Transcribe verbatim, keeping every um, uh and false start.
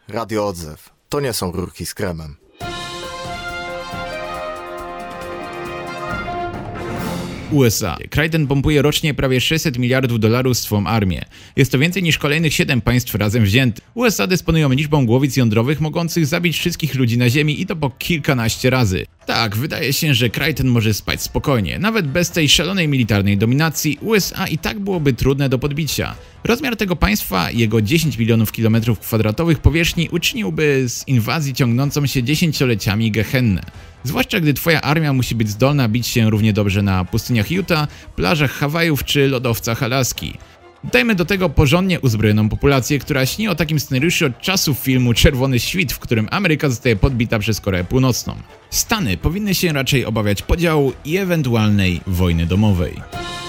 Radio Odzew. To nie są rurki z kremem. U S A. Kraj ten pompuje rocznie prawie sześćset miliardów dolarów w swą armię. Jest to więcej niż kolejnych siedem państw razem wziętych. U S A dysponują liczbą głowic jądrowych mogących zabić wszystkich ludzi na Ziemi i to po kilkanaście razy. Tak, wydaje się, że kraj ten może spać spokojnie. Nawet bez tej szalonej militarnej dominacji U S A i tak byłoby trudne do podbicia. Rozmiar tego państwa, jego dziesięć milionów kilometrów kwadratowych powierzchni uczyniłby z inwazji ciągnącą się dziesięcioleciami gehennę. Zwłaszcza gdy twoja armia musi być zdolna bić się równie dobrze na pustyniach Utah, plażach Hawajów czy lodowcach Alaski. Dajmy do tego porządnie uzbrojoną populację, która śni o takim scenariuszu od czasów filmu Czerwony Świt, w którym Ameryka zostaje podbita przez Koreę Północną. Stany powinny się raczej obawiać podziału i ewentualnej wojny domowej.